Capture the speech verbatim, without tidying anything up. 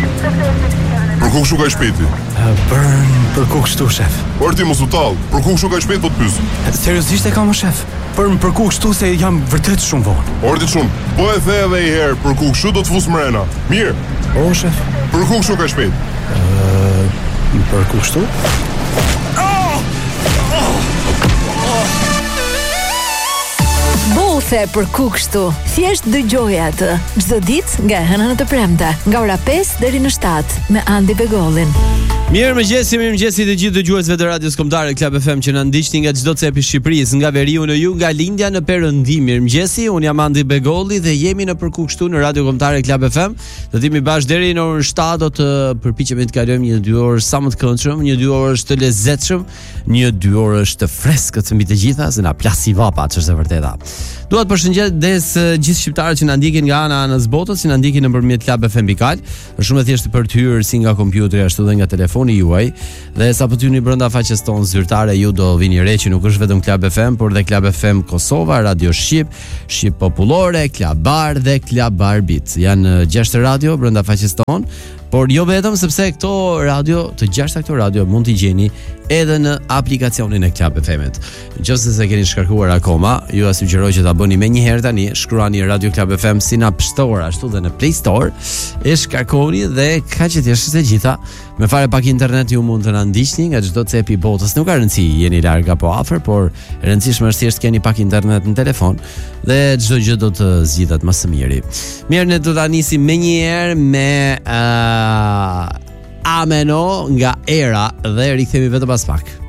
Për ku kështu ka shpejti? Për për ku kështu, shef? Por ti mos u tall, për ku kështu ka shpejt po të pyes? Seriozisht e kam, shef? Për për ku kështu se jam vërtet shumë vonë. Orti shumë, po e the edhe një herë, për ku kështu do të fus mrena. Mirë. O, shef? Për ku kështu ka shpejt? Ë, për ku kështu? Bothe për ku kështu. Thjesht dëgjoje atë çdo ditë nga e hëna në të premte, nga ora pesë deri në shtatë me Andi Begollin. Mirë mëngjesi, mirë mëngjesi të gjithë dëgjuesve të radios kombëtare Club F M që na ndiqni nga çdo cep i Shqipërisë, nga veriu në jug, nga lindja në perëndim. Mirë mëngjesi, un jam Andi Begolli dhe jemi në përku kështu në radio kombëtare Club F M. Do të jemi bashkë deri në orën shtatë, do të përpiqemi të kalojmë një dy orë sa më të këndshëm, një dy orë të lezetshëm, një dy orë të freskët mbi të gjitha, se na plasi vapa, ç'është e vërteta. Dua të përshëndes gjithë shqiptarët që na ndjekin nga ana anës botës, që na ndjekin nëpërmjet Club F M Bikal. Është shumë e thjeshtë për të hyrë si nga kompjuteri ashtu dhe nga telefoni juaj. Dhe sa po tyni brenda faqes tonë zyrtare, ju do vini re që nuk është vetëm Club F M, por dhe Club F M Kosova, Radio Shqip, Shqip Popullore, Club Bar dhe Club Barbit. Janë gjashtë radio brenda faqes tonë. Por jo vetëm, sepse këto radio, të gjashta këto radio mund t'i gjeni edhe në aplikacionin e Club F M-it. Nëse se keni shkarkuar akoma, ju sugjeroj që ta bëni menjëherë tani, shkruani Radio Club F M si në App Store ashtu dhe në Play Store, e shkarkoni dhe kaq e thjeshtë se gjitha. Me fare pak internet ju mund të na ndiqni nga çdo cep i botës. Nuk ka rëndësi jeni larg apo afër, por e rëndësishme është thjesht keni pak internet në telefon dhe çdo gjë do të zgjidhet më së miri. Mirë, ne do ta nisim menjëherë me uh, Ameno nga Era dhe rikthehemi vetëm pas pak.